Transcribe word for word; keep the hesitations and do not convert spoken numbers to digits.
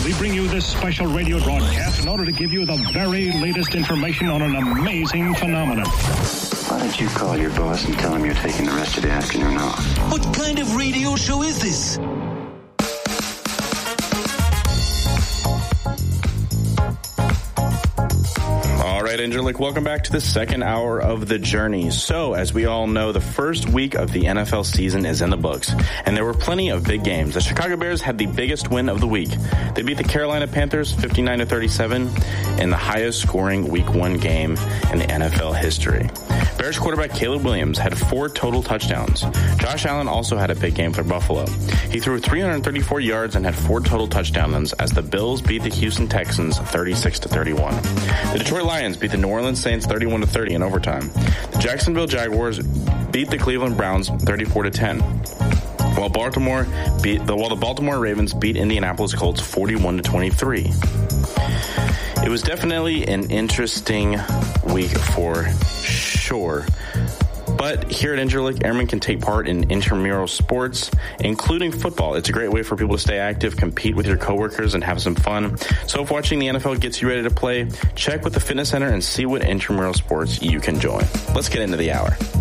We bring you this special radio broadcast in order to give you the very latest information on an amazing phenomenon. Why don't you call your boss and tell him you're taking the rest of the afternoon off? What kind of radio show is this? All right, Angelic, welcome back to the second hour of The Journey. So, as we all know, the first week of the N F L season is in the books, and there were plenty of big games. The Chicago Bears had the biggest win of the week. They beat the Carolina Panthers fifty-nine to thirty-seven in the highest scoring week one game in the N F L history. Bears quarterback Caleb Williams had four total touchdowns. Josh Allen also had a big game for Buffalo. He threw three hundred thirty-four yards and had four total touchdowns as the Bills beat the Houston Texans thirty-six to thirty-one. The Detroit Lions beat the New Orleans Saints thirty-one to thirty in overtime. The Jacksonville Jaguars beat the Cleveland Browns thirty-four to ten. While Baltimore beat the while the Baltimore Ravens beat Indianapolis Colts forty-one to twenty-three. It was definitely an interesting week for sure. But here at Interlick, airmen can take part in intramural sports, including football. It's a great way for people to stay active, compete with your coworkers, and have some fun. So if watching the N F L gets you ready to play, check with the fitness center and see what intramural sports you can join. Let's get into the hour.